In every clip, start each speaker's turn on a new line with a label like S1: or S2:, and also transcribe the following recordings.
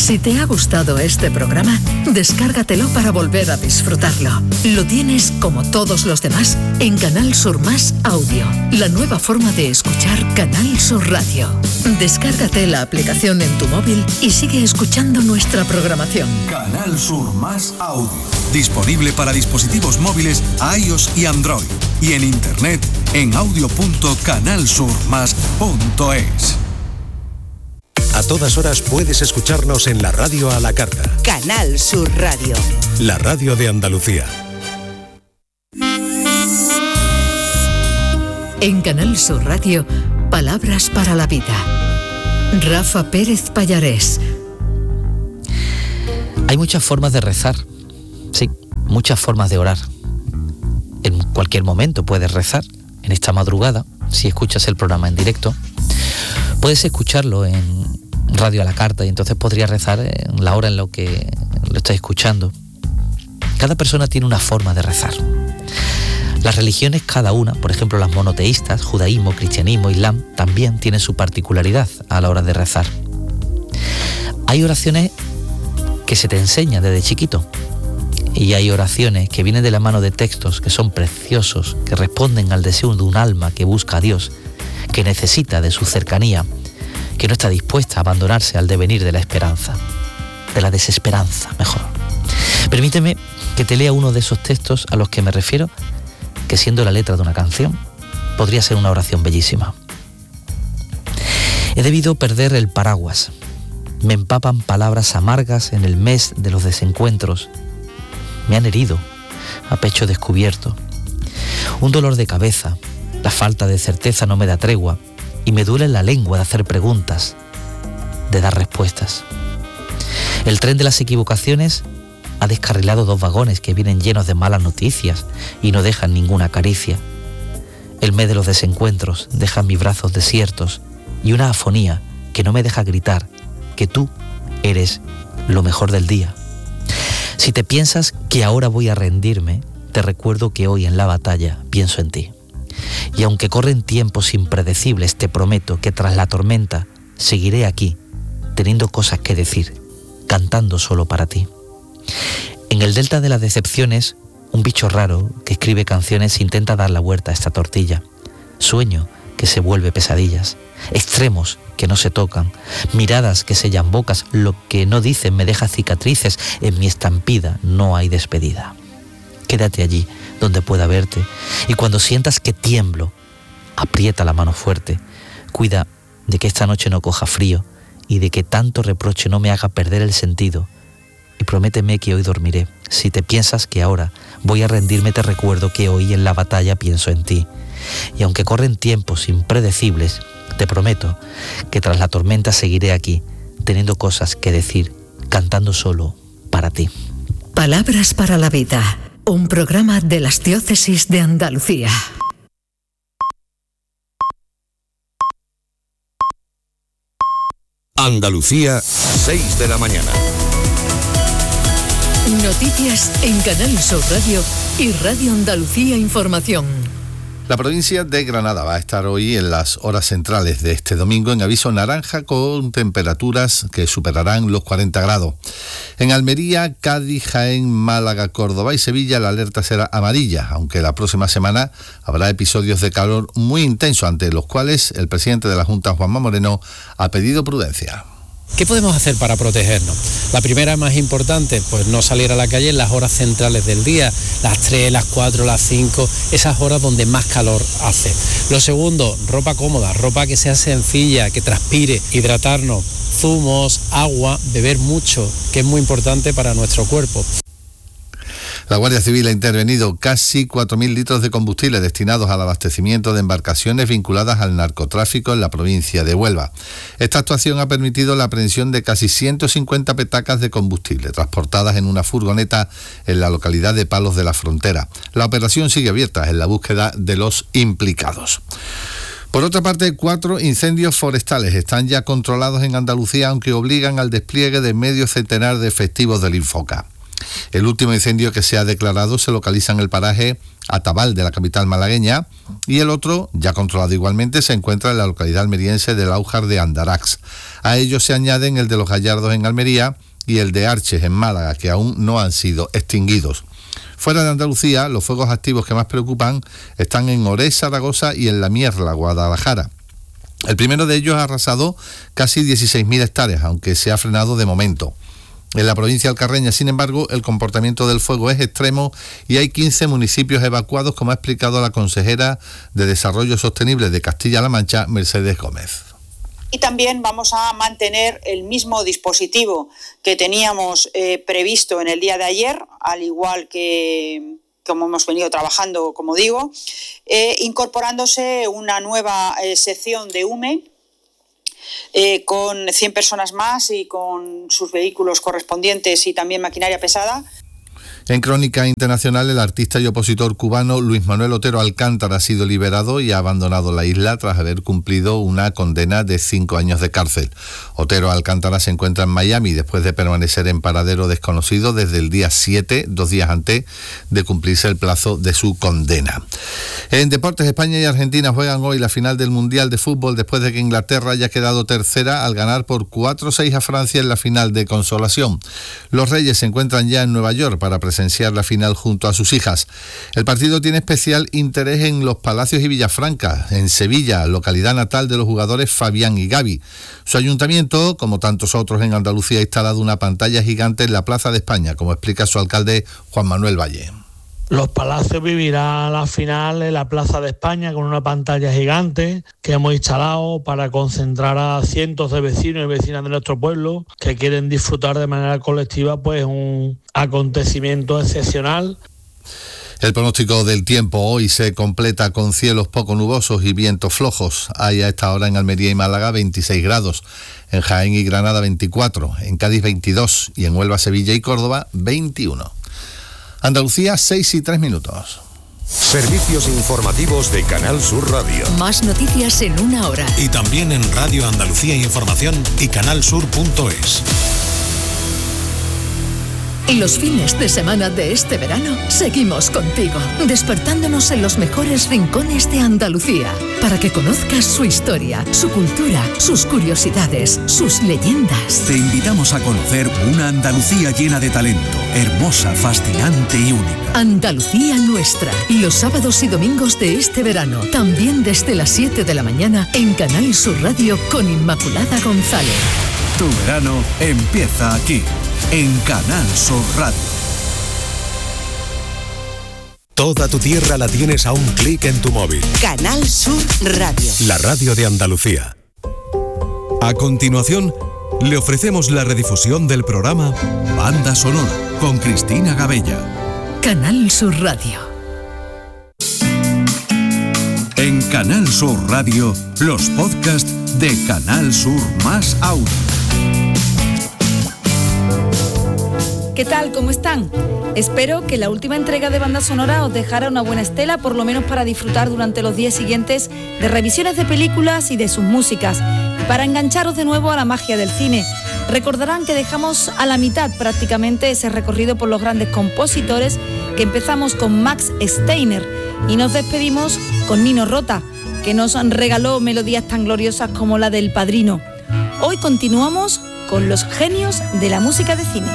S1: Si te ha gustado este programa, descárgatelo para volver a disfrutarlo. Lo tienes, como todos los demás, en Canal Sur Más Audio, la nueva forma de escuchar Canal Sur Radio. Descárgate la aplicación en tu móvil y sigue escuchando nuestra programación.
S2: Canal Sur Más Audio. Disponible para dispositivos móviles iOS y Android. Y en internet en audio.canalsurmas.es.
S3: A todas horas puedes escucharnos en la radio a la carta.
S4: Canal Sur Radio.
S3: La radio de Andalucía.
S1: En Canal Sur Radio, Palabras para la Vida. Rafa Pérez Pallarés.
S5: Hay muchas formas de rezar. Sí, muchas formas de orar. En cualquier momento puedes rezar. En esta madrugada, si escuchas el programa en directo, puedes escucharlo en radio a la carta y entonces podrías rezar en la hora en la que lo estás escuchando. Cada persona tiene una forma de rezar. Las religiones, cada una, por ejemplo las monoteístas, judaísmo, cristianismo, islam, también tienen su particularidad a la hora de rezar. Hay oraciones que se te enseñan desde chiquito y hay oraciones que vienen de la mano de textos que son preciosos, que responden al deseo de un alma que busca a Dios, que necesita de su cercanía, que no está dispuesta a abandonarse al devenir de la esperanza, de la desesperanza, mejor. Permíteme que te lea uno de esos textos a los que me refiero, que siendo la letra de una canción, podría ser una oración bellísima. He debido perder el paraguas. Me empapan palabras amargas en el mes de los desencuentros. Me han herido a pecho descubierto. Un dolor de cabeza, la falta de certeza no me da tregua y me duele la lengua de hacer preguntas, de dar respuestas. El tren de las equivocaciones ha descarrilado 2 vagones que vienen llenos de malas noticias y no dejan ninguna caricia. El mes de los desencuentros deja mis brazos desiertos y una afonía que no me deja gritar que tú eres lo mejor del día. Si te piensas que ahora voy a rendirme, te recuerdo que hoy en la batalla pienso en ti. Y aunque corren tiempos impredecibles, te prometo que tras la tormenta seguiré aquí, teniendo cosas que decir, cantando solo para ti. En el delta de las decepciones, un bicho raro que escribe canciones intenta dar la vuelta a esta tortilla. Sueño que se vuelve pesadillas, extremos que no se tocan, miradas que sellan bocas, lo que no dicen me deja cicatrices, en mi estampida no hay despedida. Quédate allí donde pueda verte y cuando sientas que tiemblo, aprieta la mano fuerte, cuida de que esta noche no coja frío y de que tanto reproche no me haga perder el sentido y prométeme que hoy dormiré. Si te piensas que ahora voy a rendirme, te recuerdo que hoy en la batalla pienso en ti. Y aunque corren tiempos impredecibles, te prometo que tras la tormenta seguiré aquí, teniendo cosas que decir, cantando solo para ti.
S1: Palabras para la Vida, un programa de las diócesis de Andalucía.
S3: Andalucía, 6 de la mañana.
S1: Noticias en Canal Sur Radio y Radio Andalucía Información.
S6: La provincia de Granada va a estar hoy en las horas centrales de este domingo en aviso naranja con temperaturas que superarán los 40 grados. En Almería, Cádiz, Jaén, Málaga, Córdoba y Sevilla la alerta será amarilla, aunque la próxima semana habrá episodios de calor muy intensos ante los cuales el presidente de la Junta, Juanma Moreno, ha pedido prudencia.
S7: ¿Qué podemos hacer para protegernos? La primera, más importante, pues no salir a la calle en las horas centrales del día, las 3, las 4, las 5, esas horas donde más calor hace. Lo segundo, ropa cómoda, ropa que sea sencilla, que transpire, hidratarnos, zumos, agua, beber mucho, que es muy importante para nuestro cuerpo.
S6: La Guardia Civil ha intervenido casi 4.000 litros de combustible destinados al abastecimiento de embarcaciones vinculadas al narcotráfico en la provincia de Huelva. Esta actuación ha permitido la aprehensión de casi 150 petacas de combustible transportadas en una furgoneta en la localidad de Palos de la Frontera. La operación sigue abierta en la búsqueda de los implicados. Por otra parte, 4 incendios forestales están ya controlados en Andalucía, aunque obligan al despliegue de medio centenar de efectivos del Infoca. El último incendio que se ha declarado se localiza en el paraje Atabal, de la capital malagueña, y el otro, ya controlado igualmente, se encuentra en la localidad almeriense del Aujar de Andarax. A ellos se añaden el de los Gallardos en Almería y el de Arches en Málaga, que aún no han sido extinguidos. Fuera de Andalucía, los fuegos activos que más preocupan están en Orés, Zaragoza y en La Mierla, Guadalajara. El primero de ellos ha arrasado casi 16.000 hectáreas, aunque se ha frenado de momento. En la provincia alcarreña, sin embargo, el comportamiento del fuego es extremo y hay 15 municipios evacuados, como ha explicado la consejera de Desarrollo Sostenible de Castilla-La Mancha, Mercedes Gómez.
S8: Y también vamos a mantener el mismo dispositivo que teníamos previsto en el día de ayer, al igual que como hemos venido trabajando, como digo, incorporándose una nueva sección de UME, con 100 personas más y con sus vehículos correspondientes y también maquinaria pesada.
S6: En crónica internacional, el artista y opositor cubano Luis Manuel Otero Alcántara ha sido liberado y ha abandonado la isla tras haber cumplido una condena de 5 años de cárcel. Otero Alcántara se encuentra en Miami después de permanecer en paradero desconocido desde el día 7, 2 días antes de cumplirse el plazo de su condena. En deportes, España y Argentina juegan hoy la final del Mundial de Fútbol después de que Inglaterra haya quedado tercera al ganar por 4-6 a Francia en la final de consolación. Los Reyes se encuentran ya en Nueva York para presenciar la final junto a sus hijas. El partido tiene especial interés en Los Palacios y Villafranca, en Sevilla, localidad natal de los jugadores Fabián y Gaby. Su ayuntamiento, como tantos otros en Andalucía, ha instalado una pantalla gigante en la Plaza de España, como explica su alcalde Juan Manuel Valle.
S9: Los Palacios vivirá la final en la Plaza de España con una pantalla gigante que hemos instalado para concentrar a cientos de vecinos y vecinas de nuestro pueblo que quieren disfrutar de manera colectiva pues un acontecimiento excepcional.
S6: El pronóstico del tiempo hoy se completa con cielos poco nubosos y vientos flojos. Hay a esta hora en Almería y Málaga 26 grados, en Jaén y Granada 24, en Cádiz 22 y en Huelva, Sevilla y Córdoba 21. Andalucía, 6:03.
S3: Servicios informativos de Canal Sur Radio.
S1: Más noticias en una hora.
S3: Y también en Radio Andalucía Información y canalsur.es.
S1: Y los fines de semana de este verano seguimos contigo, despertándonos en los mejores rincones de Andalucía, para que conozcas su historia, su cultura, sus curiosidades, sus leyendas.
S2: Te invitamos a conocer una Andalucía llena de talento, hermosa, fascinante y única.
S1: Andalucía nuestra, los sábados y domingos de este verano, también desde las 7 de la mañana en Canal Sur Radio con Inmaculada González.
S2: Tu verano empieza aquí, en Canal Sur Radio.
S3: Toda tu tierra la tienes a un clic en tu móvil.
S4: Canal Sur Radio.
S3: La radio de Andalucía.
S2: A continuación, le ofrecemos la redifusión del programa Banda Sonora con Cristina Gabella.
S1: Canal Sur Radio.
S2: En Canal Sur Radio, los podcasts de Canal Sur Más Audio.
S10: ¿Qué tal? ¿Cómo están? Espero que la última entrega de Banda Sonora os dejara una buena estela, por lo menos para disfrutar durante los días siguientes de revisiones de películas y de sus músicas, y para engancharos de nuevo a la magia del cine. Recordarán que dejamos a la mitad prácticamente ese recorrido por los grandes compositores, que empezamos con Max Steiner y nos despedimos con Nino Rota, que nos regaló melodías tan gloriosas como la del Padrino. Hoy continuamos con los genios de la música de cine.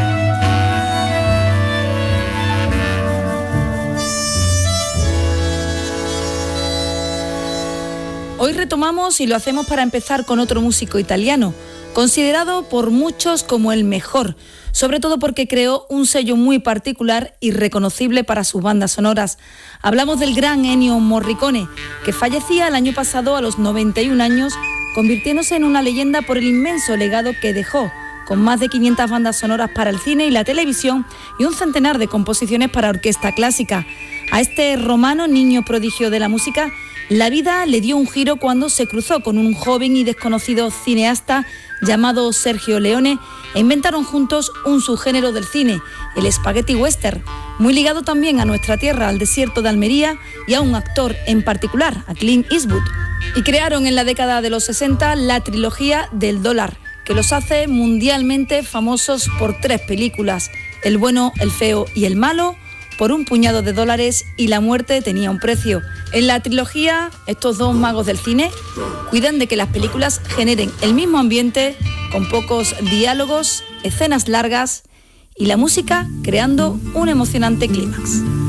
S10: Hoy retomamos y lo hacemos para empezar con otro músico italiano, considerado por muchos como el mejor, sobre todo porque creó un sello muy particular y reconocible para sus bandas sonoras. Hablamos del gran Ennio Morricone, que fallecía el año pasado a los 91 años, convirtiéndose en una leyenda por el inmenso legado que dejó, con más de 500 bandas sonoras para el cine y la televisión y un centenar de composiciones para orquesta clásica. A este romano niño prodigio de la música, la vida le dio un giro cuando se cruzó con un joven y desconocido cineasta llamado Sergio Leone e inventaron juntos un subgénero del cine, el spaghetti western, muy ligado también a nuestra tierra, al desierto de Almería y a un actor en particular, a Clint Eastwood. Y crearon en la década de los 60 la trilogía del dólar, que los hace mundialmente famosos por 3 películas, El bueno, el feo y el malo, por un puñado de dólares y la muerte tenía un precio. En la trilogía, estos dos magos del cine cuidan de que las películas generen el mismo ambiente, con pocos diálogos, escenas largas y la música creando un emocionante clímax.